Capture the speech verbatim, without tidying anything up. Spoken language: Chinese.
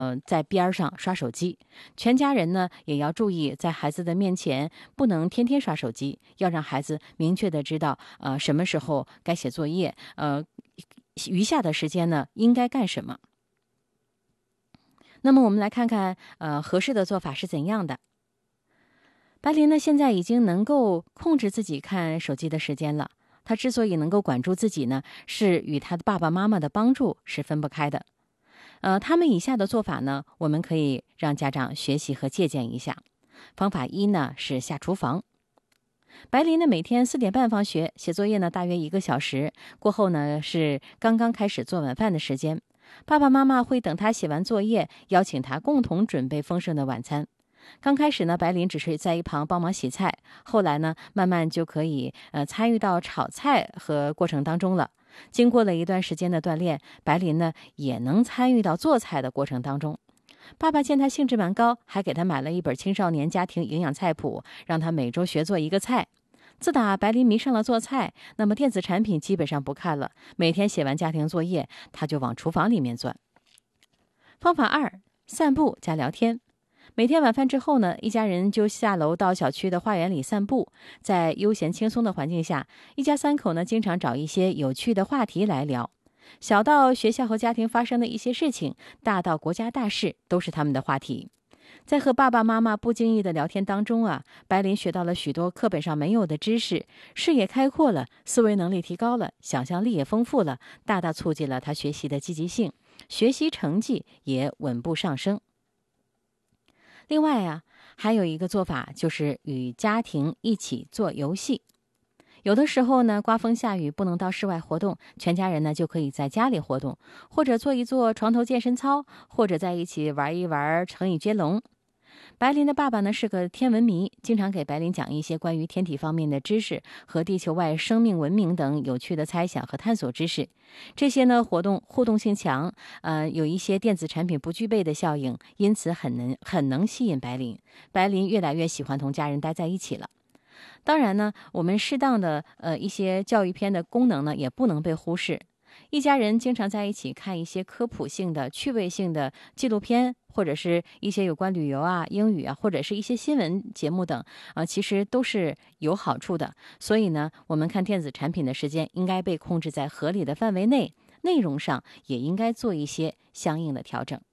呃，在边上刷手机，全家人呢也要注意，在孩子的面前不能天天刷手机，要让孩子明确的知道，呃，什么时候该写作业，呃，余下的时间呢应该干什么。那么我们来看看，呃，合适的做法是怎样的。白琳呢，现在已经能够控制自己看手机的时间了。他之所以能够管住自己呢，是与他的爸爸妈妈的帮助是分不开的。呃，他们以下的做法呢，我们可以让家长学习和借鉴一下。方法一呢是下厨房。白琳呢每天四点半放学，写作业呢大约一个小时，过后呢是刚刚开始做晚饭的时间。爸爸妈妈会等他写完作业，邀请他共同准备丰盛的晚餐。刚开始呢，白琳只是在一旁帮忙洗菜，后来呢，慢慢就可以呃参与到炒菜和过程当中了。经过了一段时间的锻炼，白琳呢也能参与到做菜的过程当中。爸爸见他兴致蛮高，还给他买了一本青少年家庭营养菜谱，让他每周学做一个菜。自打白琳迷上了做菜，那么电子产品基本上不看了，每天写完家庭作业，他就往厨房里面钻。方法二，散步加聊天。每天晚饭之后呢，一家人就下楼到小区的花园里散步，在悠闲轻松的环境下，一家三口呢经常找一些有趣的话题来聊。小到学校和家庭发生的一些事情，大到国家大事，都是他们的话题。在和爸爸妈妈不经意的聊天当中啊，白琳学到了许多课本上没有的知识，视野开阔了，思维能力提高了，想象力也丰富了，大大促进了他学习的积极性，学习成绩也稳步上升。另外啊，还有一个做法就是与家庭一起做游戏。有的时候呢，刮风下雨不能到室外活动，全家人呢就可以在家里活动，或者做一做床头健身操，或者在一起玩一玩成语接龙。白琳的爸爸呢是个天文迷，经常给白琳讲一些关于天体方面的知识和地球外生命文明等有趣的猜想和探索知识。这些呢活动互动性强，呃，有一些电子产品不具备的效应，因此很能很能吸引白琳。白琳越来越喜欢同家人待在一起了。当然呢，我们适当的呃一些教育片的功能呢也不能被忽视。一家人经常在一起看一些科普性的、趣味性的纪录片，或者是一些有关旅游啊、英语啊，或者是一些新闻节目等，啊，其实都是有好处的。所以呢，我们看电子产品的时间应该被控制在合理的范围内，内容上也应该做一些相应的调整。